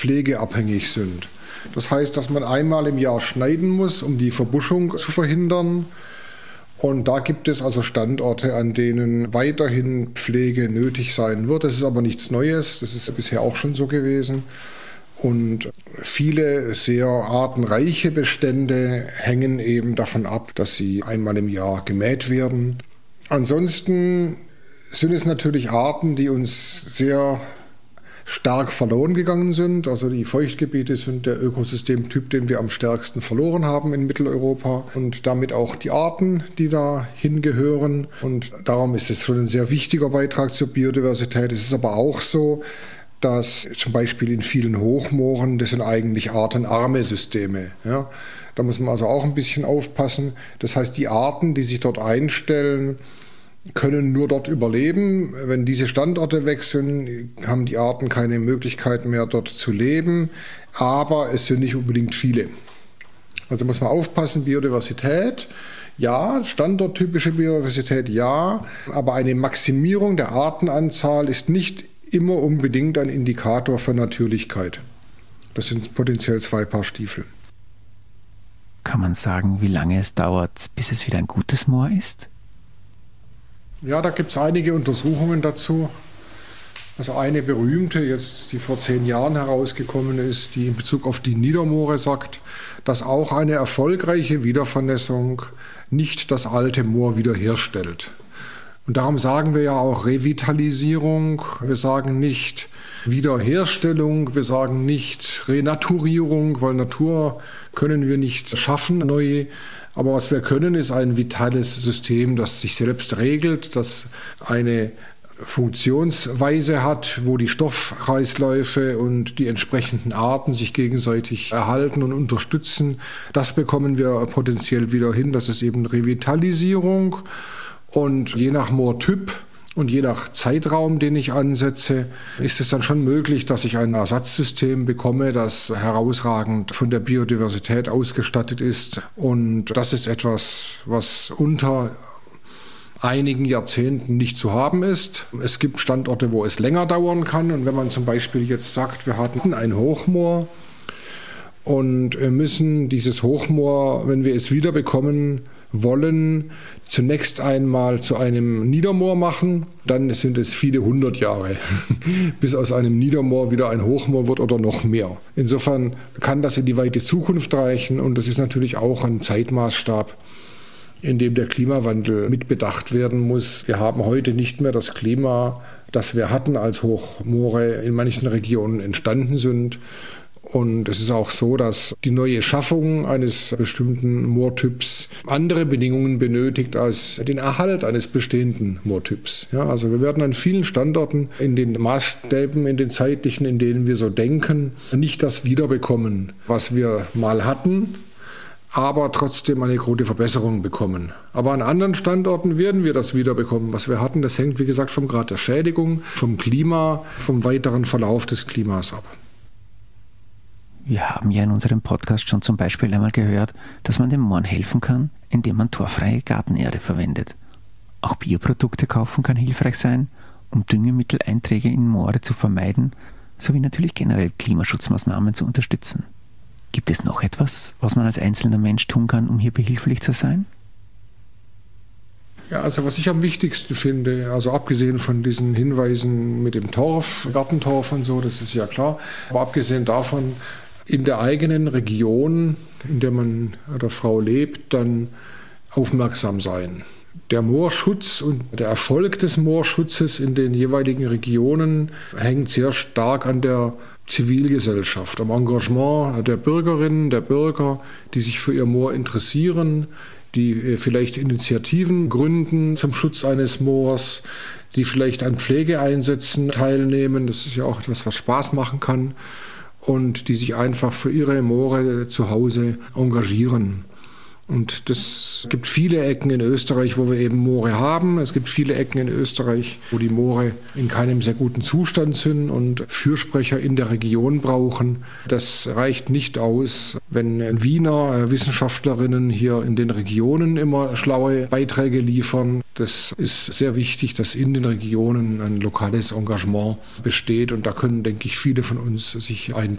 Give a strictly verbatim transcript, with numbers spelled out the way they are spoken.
pflegeabhängig sind. Das heißt, dass man einmal im Jahr schneiden muss, um die Verbuschung zu verhindern. Und da gibt es also Standorte, an denen weiterhin Pflege nötig sein wird. Das ist aber nichts Neues, das ist bisher auch schon so gewesen. Und viele sehr artenreiche Bestände hängen eben davon ab, dass sie einmal im Jahr gemäht werden. Ansonsten sind es natürlich Arten, die uns sehr stark verloren gegangen sind. Also die Feuchtgebiete sind der Ökosystemtyp, den wir am stärksten verloren haben in Mitteleuropa und damit auch die Arten, die da hingehören. Und darum ist es schon ein sehr wichtiger Beitrag zur Biodiversität. Es ist aber auch so, dass zum Beispiel in vielen Hochmooren, das sind eigentlich artenarme Systeme. Ja. Da muss man also auch ein bisschen aufpassen. Das heißt, die Arten, die sich dort einstellen, können nur dort überleben. Wenn diese Standorte wechseln, haben die Arten keine Möglichkeit mehr, dort zu leben. Aber es sind nicht unbedingt viele. Also muss man aufpassen, Biodiversität, ja, standorttypische Biodiversität, ja. Aber eine Maximierung der Artenanzahl ist nicht immer unbedingt ein Indikator für Natürlichkeit. Das sind potenziell zwei Paar Stiefel. Kann man sagen, wie lange es dauert, bis es wieder ein gutes Moor ist? Ja, da gibt es einige Untersuchungen dazu. Also eine berühmte, jetzt die vor zehn Jahren herausgekommen ist, die in Bezug auf die Niedermoore sagt, dass auch eine erfolgreiche Wiedervernässung nicht das alte Moor wiederherstellt. Und darum sagen wir ja auch Revitalisierung, wir sagen nicht Wiederherstellung, wir sagen nicht Renaturierung, weil Natur können wir nicht schaffen neu. Aber was wir können, ist ein vitales System, das sich selbst regelt, das eine Funktionsweise hat, wo die Stoffkreisläufe und die entsprechenden Arten sich gegenseitig erhalten und unterstützen. Das bekommen wir potenziell wieder hin. Das ist eben Revitalisierung. Und je nach Moortyp und je nach Zeitraum, den ich ansetze, ist es dann schon möglich, dass ich ein Ersatzsystem bekomme, das herausragend von der Biodiversität ausgestattet ist. Und das ist etwas, was unter einigen Jahrzehnten nicht zu haben ist. Es gibt Standorte, wo es länger dauern kann. Und wenn man zum Beispiel jetzt sagt, wir hatten ein Hochmoor und müssen dieses Hochmoor, wenn wir es wieder bekommen wollen, zunächst einmal zu einem Niedermoor machen, dann sind es viele hundert Jahre, bis aus einem Niedermoor wieder ein Hochmoor wird oder noch mehr. Insofern kann das in die weite Zukunft reichen und das ist natürlich auch ein Zeitmaßstab, in dem der Klimawandel mitbedacht werden muss. Wir haben heute nicht mehr das Klima, das wir hatten, als Hochmoore in manchen Regionen entstanden sind. Und es ist auch so, dass die neue Schaffung eines bestimmten Moortyps andere Bedingungen benötigt als den Erhalt eines bestehenden Moortyps. Ja, also wir werden an vielen Standorten in den Maßstäben, in den zeitlichen, in denen wir so denken, nicht das wiederbekommen, was wir mal hatten, aber trotzdem eine große Verbesserung bekommen. Aber an anderen Standorten werden wir das wiederbekommen, was wir hatten. Das hängt, wie gesagt, vom Grad der Schädigung, vom Klima, vom weiteren Verlauf des Klimas ab. Wir haben ja in unserem Podcast schon zum Beispiel einmal gehört, dass man den Mooren helfen kann, indem man torfreie Gartenerde verwendet. Auch Bioprodukte kaufen kann hilfreich sein, um Düngemitteleinträge in Moore zu vermeiden, sowie natürlich generell Klimaschutzmaßnahmen zu unterstützen. Gibt es noch etwas, was man als einzelner Mensch tun kann, um hier behilflich zu sein? Ja, also was ich am wichtigsten finde, also abgesehen von diesen Hinweisen mit dem Torf, Gartentorf und so, das ist ja klar, aber abgesehen davon, in der eigenen Region, in der man oder Frau lebt, dann aufmerksam sein. Der Moorschutz und der Erfolg des Moorschutzes in den jeweiligen Regionen hängt sehr stark an der Zivilgesellschaft, am Engagement der Bürgerinnen, der Bürger, die sich für ihr Moor interessieren, die vielleicht Initiativen gründen zum Schutz eines Moors, die vielleicht an Pflegeeinsätzen teilnehmen. Das ist ja auch etwas, was Spaß machen kann. Und die sich einfach für ihre Moore zu Hause engagieren. Und das gibt viele Ecken in Österreich, wo wir eben Moore haben. Es gibt viele Ecken in Österreich, wo die Moore in keinem sehr guten Zustand sind und Fürsprecher in der Region brauchen. Das reicht nicht aus, wenn Wiener Wissenschaftlerinnen hier in den Regionen immer schlaue Beiträge liefern. Das ist sehr wichtig, dass in den Regionen ein lokales Engagement besteht. Und da können, denke ich, viele von uns sich einbringen.